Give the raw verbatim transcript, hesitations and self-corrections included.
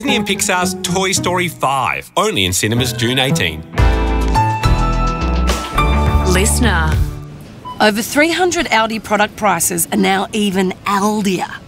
Disney and Pixar's Toy Story five, only in cinemas June eighteenth. Listener. Over three hundred Aldi product prices are now even Aldier.